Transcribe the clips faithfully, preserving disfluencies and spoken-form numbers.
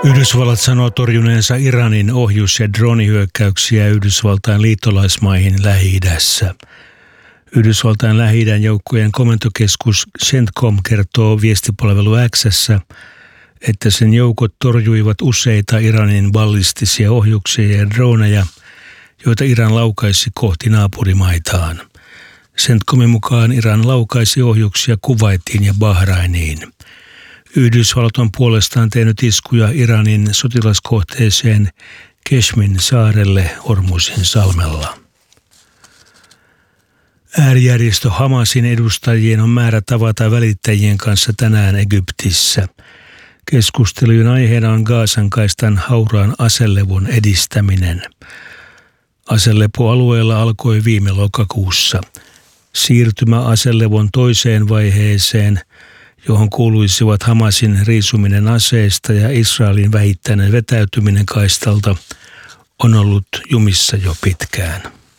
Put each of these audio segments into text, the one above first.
Yhdysvallat sanoo torjuneensa Iranin ohjus- ja dronihyökkäyksiä Yhdysvaltain liittolaismaihin Lähi-idässä. Yhdysvaltain Lähi-idän joukkojen komentokeskus CENTCOM kertoo viestipalvelu X:ssä, että sen joukot torjuivat useita Iranin ballistisia ohjuksia ja droneja, joita Iran laukaisi kohti naapurimaitaan. CENTCOMin mukaan Iran laukaisi ohjuksia Kuwaitiin ja Bahrainiin. Yhdysvallat on puolestaan tehnyt iskuja Iranin sotilaskohteeseen Keshmin saarelle Hormuzin salmella. Äärijärjestö Hamasin edustajien on määrä tavata välittäjien kanssa tänään Egyptissä. Keskustelujen aiheena on Gazan kaistan hauraan aselevon edistäminen. Aselepoalueella alkoi viime lokakuussa. Siirtymä aselevon toiseen vaiheeseen, johon kuuluisivat Hamasin riisuminen aseista ja Israelin vähittäinen vetäytyminen kaistalta, on ollut jumissa jo pitkään.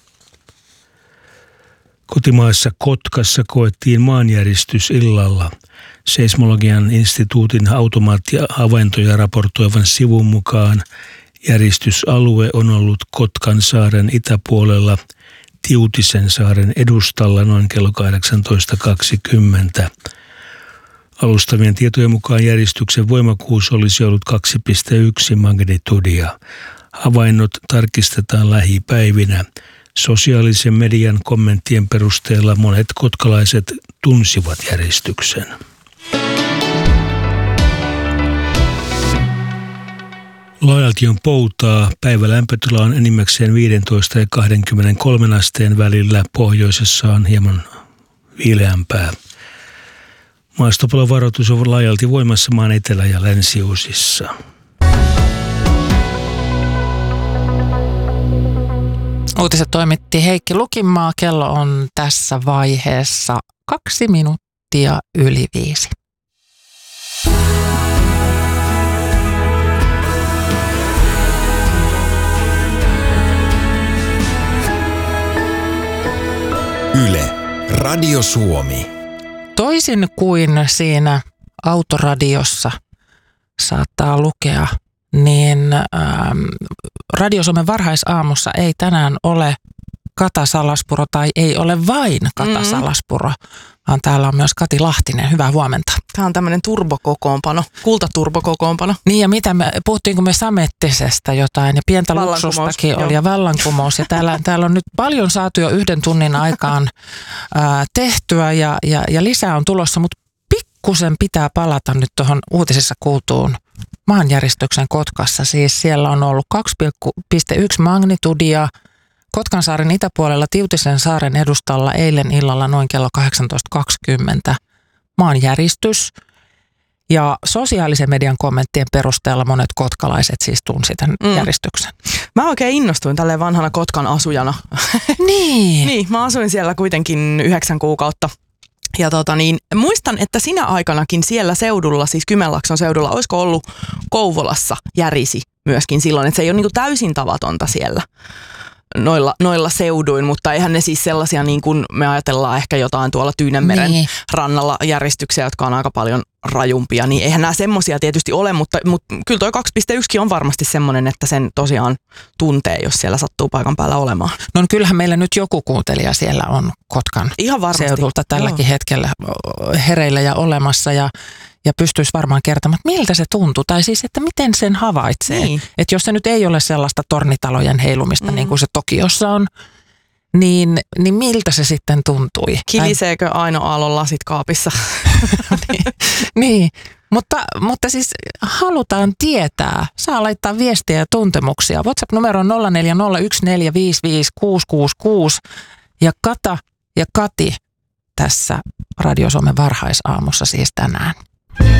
Kotimaassa Kotkassa koettiin maanjäristys illalla. Seismologian instituutin automaattia-havaintoja raportoivan sivun mukaan järistysalue on ollut Kotkan saaren itäpuolella Tiutisen saaren edustalla noin kello kahdeksantoista kaksikymmentä. Alustavien tietojen mukaan järistyksen voimakkuus olisi ollut kaksi pilkku yksi magnitudia. Havainnot tarkistetaan lähipäivinä. Sosiaalisen median kommenttien perusteella monet kotkalaiset tunsivat järistyksen. Laajalti on poutaa. Päivälämpötila on enimmäkseen viisitoista ja kaksikymmentäkolme asteen välillä. Pohjoisessa on hieman viileämpää. Maastopalovaroitus on laajalti voimassa maan etelä- ja länsiosissa. Uutiset toimitti Heikki Lukinmaa. Kello on tässä vaiheessa kaksi minuuttia yli viisi. Yle, Radio Suomi. Toisin kuin siinä autoradiossa saattaa lukea, niin ähm, Radio Suomen varhaisaamussa ei tänään ole Kata Salaspuro tai ei ole vain Kata mm-hmm. Salaspuro, vaan täällä on myös Kati Lahtinen. Hyvää huomenta. Tämä on tämmöinen turbokokoonpano, kultaturbokokoonpano. Niin ja mitä me, puhuttiinko me samettisesta jotain ja pientä luksustakin oli ja vallankumous. Ja täällä, täällä on nyt paljon saatu jo yhden tunnin aikaan ää, tehtyä ja, ja, ja lisää on tulossa, mutta pikkusen pitää palata nyt tuohon uutisissa kuultuun maanjäristyksen Kotkassa. Siis siellä on ollut kaksi pilkku yksi magnitudia. Kotkansaaren itäpuolella Tiutisen saaren edustalla eilen illalla noin kello kahdeksantoista kaksikymmentä maanjäristys. Ja sosiaalisen median kommenttien perusteella monet kotkalaiset siis tunsi tämän mm. järistyksen. Mä oikein innostuin tälleen vanhana Kotkan asujana. Niin. Niin, mä asuin siellä kuitenkin yhdeksän kuukautta. Ja tota niin, muistan, että sinä aikanakin siellä seudulla, siis Kymenlaakson seudulla, olisiko ollut Kouvolassa järisi myöskin silloin, että se ei ole niin kuin täysin tavatonta siellä. Noilla, noilla seuduin, mutta eihän ne siis sellaisia niin kuin me ajatellaan ehkä jotain tuolla Tyynenmeren niin. rannalla järjestyksiä, jotka on aika paljon rajumpia, niin eihän nämä semmoisia tietysti ole, mutta, mutta kyllä toi kaksi pilkku yksi on varmasti semmoinen, että sen tosiaan tuntee, jos siellä sattuu paikan päällä olemaan. No kyllähän meillä nyt joku kuuntelija siellä on Kotkan Ihan seudulta tälläkin Joo. hetkellä hereillä ja olemassa ja Ja pystyisi varmaan kertomaan, että miltä se tuntuu. Tai siis, että miten sen havaitsee. Niin. Että jos se nyt ei ole sellaista tornitalojen heilumista, mm. niin kuin se Tokiossa on, niin, niin miltä se sitten tuntui? Kiliseekö Aino Aallon lasit kaapissa? niin, niin. Mutta, mutta siis halutaan tietää. Saa laittaa viestiä ja tuntemuksia. WhatsApp-numero on nolla neljä nolla yksi neljä viisi viisi kuusi kuusi kuusi. Ja Kata ja Kati tässä Radio Suomen varhaisaamussa siis tänään.